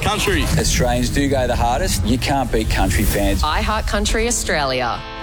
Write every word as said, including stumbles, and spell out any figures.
Country. Australians do go the hardest. You can't beat country fans. I Heart Country Australia.